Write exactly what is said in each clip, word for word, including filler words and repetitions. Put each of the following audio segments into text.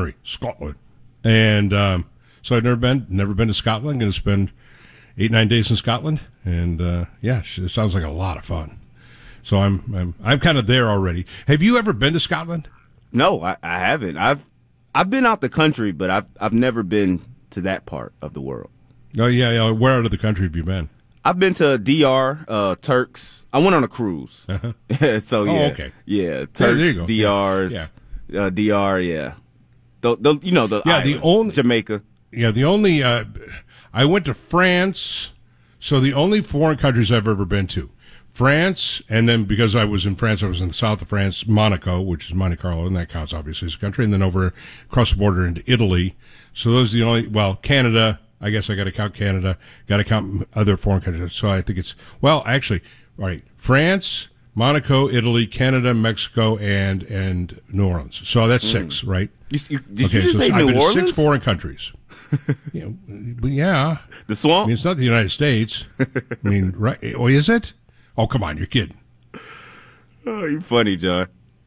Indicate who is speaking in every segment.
Speaker 1: country, Scotland. And um, so I've never been, never been to Scotland. Going to spend eight, nine days in Scotland. And, uh, yeah, it sounds like a lot of fun. So I'm I'm, I'm kind of there already. Have you ever been to Scotland?
Speaker 2: No, I, I haven't. I've I've been out the country, but I've I've never been to that part of the world.
Speaker 1: Oh, yeah, yeah. Where out of the country have you been?
Speaker 2: I've been to D R, uh, Turks. I went on a cruise. Uh-huh. so, yeah.
Speaker 1: Oh, okay.
Speaker 2: Yeah, Turks,
Speaker 1: yeah,
Speaker 2: D Rs,
Speaker 1: yeah.
Speaker 2: Uh, D R, yeah. The, the, you know, the
Speaker 1: yeah,
Speaker 2: island,
Speaker 1: the only,
Speaker 2: Jamaica.
Speaker 1: Yeah, the only, uh, I went to France, so the only foreign countries I've ever been to. France, and then because I was in France, I was in the south of France, Monaco, which is Monte Carlo, and that counts obviously as a country, and then over across the border into Italy. So those are the only, well, Canada, I guess I got to count Canada, got to count other foreign countries. So I think it's, well, actually, all right, France, Monaco, Italy, Canada, Mexico, and and New Orleans. So that's six, mm. right?
Speaker 2: You, you, did
Speaker 1: okay,
Speaker 2: you just
Speaker 1: so
Speaker 2: say
Speaker 1: I've
Speaker 2: New
Speaker 1: been
Speaker 2: Orleans?
Speaker 1: To six foreign countries. yeah, but yeah.
Speaker 2: The swamp?
Speaker 1: I mean, it's not the United States. I mean, right? Oh, is it? Oh, come on, you're kidding.
Speaker 2: Oh, you're funny, John.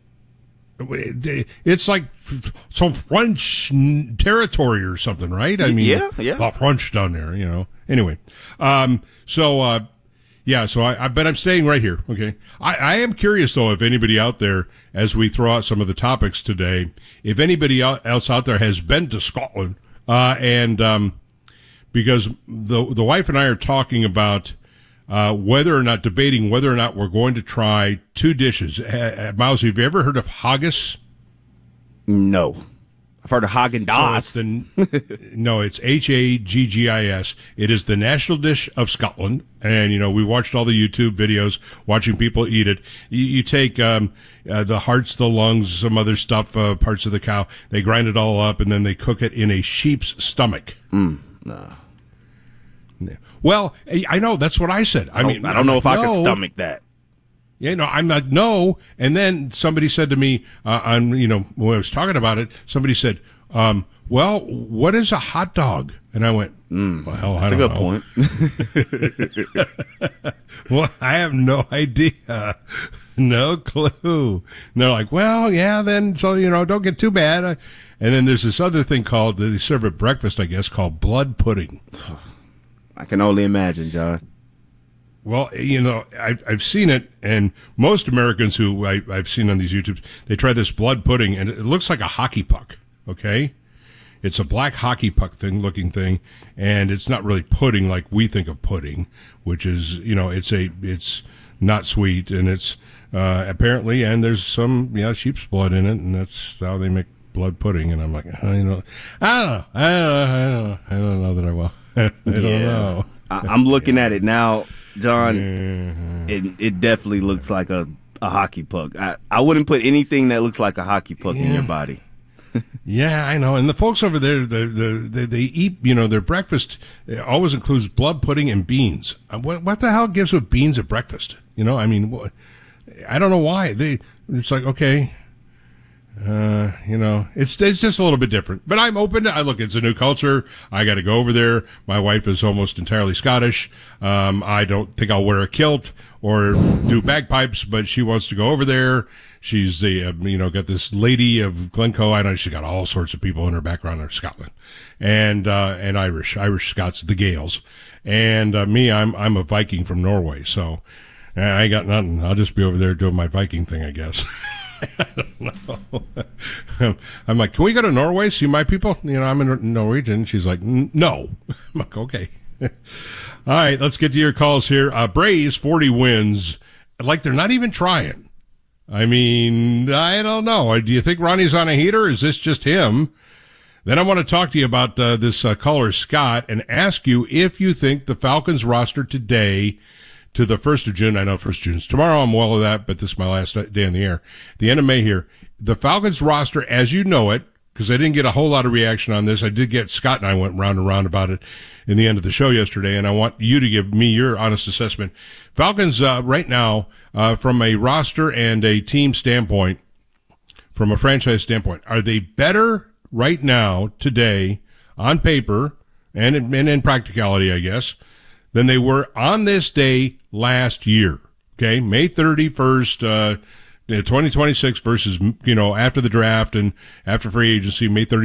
Speaker 1: It's like some French territory or something, right? I mean,
Speaker 2: yeah, yeah.
Speaker 1: The French down there, you know. Anyway, um, so, uh, yeah, so I, I bet I'm staying right here, okay? I, I am curious, though, if anybody out there, as we throw out some of the topics today, if anybody else out there has been to Scotland, uh, and, um, because the, the wife and I are talking about, uh, whether or not, debating whether or not we're going to try two dishes. Uh, Miles, have you ever heard of haggis?
Speaker 2: No. I've heard of Haagen-Dazs.
Speaker 1: So the, no, it's H A G G I S. It is the national dish of Scotland. And, you know, we watched all the YouTube videos, watching people eat it. You, you take um, uh, the hearts, the lungs, some other stuff, uh, parts of the cow. They grind it all up, and then they cook it in a sheep's stomach.
Speaker 2: Mm, no.
Speaker 1: Well, I know. That's what I said. I,
Speaker 2: I
Speaker 1: mean,
Speaker 2: I don't know
Speaker 1: like,
Speaker 2: if I
Speaker 1: no.
Speaker 2: can stomach that.
Speaker 1: Yeah, no, I'm not, no. And then somebody said to me, uh, on, you know, when I was talking about it, somebody said, um, well, what is a hot dog? And I went,
Speaker 2: mm,
Speaker 1: well, I
Speaker 2: that's
Speaker 1: don't
Speaker 2: a
Speaker 1: know.
Speaker 2: good point.
Speaker 1: Well, I have no idea. No clue. And they're like, well, yeah, then, so, you know, don't get too bad. And then there's this other thing called, they serve at breakfast, I guess, called blood pudding.
Speaker 2: I can only imagine, John.
Speaker 1: Well, you know, I've, I've seen it, and most Americans who I, I've seen on these YouTubes, they try this blood pudding, and it looks like a hockey puck, okay? It's a black hockey puck thing, looking thing, and it's not really pudding like we think of pudding, which is, you know, it's a, it's not sweet, and it's, uh, apparently, and there's some, yeah, sheep's blood in it, and that's how they make blood pudding, and I'm like, oh, you know, I don't know, I don't know, I don't know, I don't know that I will. I don't
Speaker 2: yeah.
Speaker 1: know.
Speaker 2: I, I'm looking at it now, John.
Speaker 1: Mm-hmm.
Speaker 2: It it definitely looks like a, a hockey puck. I, I wouldn't put anything that looks like a hockey puck
Speaker 1: yeah.
Speaker 2: in your body.
Speaker 1: Yeah, I know. And the folks over there, the, the, they, they eat, you know, their breakfast always includes blood pudding and beans. What, what the hell gives with beans at breakfast? You know, I mean, what, I don't know why. They, it's like, okay. Uh, you know, it's it's just a little bit different. But I'm open to, I look, it's a new culture. I got to go over there. My wife is almost entirely Scottish. Um, I don't think I'll wear a kilt or do bagpipes, but she wants to go over there. She's the, uh, you know, got this lady of Glencoe. I know she's got all sorts of people in her background in Scotland. And, uh, and Irish, Irish Scots, the Gaels. And, uh, me, I'm, I'm a Viking from Norway. So uh, I ain't got nothing. I'll just be over there doing my Viking thing, I guess. I don't know. I'm like, can we go to Norway, see my people? You know, I'm in Norwegian. She's like, no. I'm like, okay. All right, let's get to your calls here. Uh, Braves, forty wins. Like they're not even trying. I mean, I don't know. Do you think Ronnie's on a heater? Is this just him? Then I want to talk to you about uh, this uh, caller, Scott, and ask you if you think the Falcons roster today to the first of June. I know first of June's tomorrow. I'm well of that, but this is my last day in the air. The end of May here. The Falcons roster, as you know it, because I didn't get a whole lot of reaction on this. I did get, Scott and I went round and round about it in the end of the show yesterday, and I want you to give me your honest assessment. Falcons, uh, right now, uh, from a roster and a team standpoint, from a franchise standpoint, are they better right now, today, on paper, and in, and in practicality, I guess, than they were on this day last year? Okay, May thirty-first, uh, twenty twenty-six versus, you know, after the draft and after free agency, May thirty.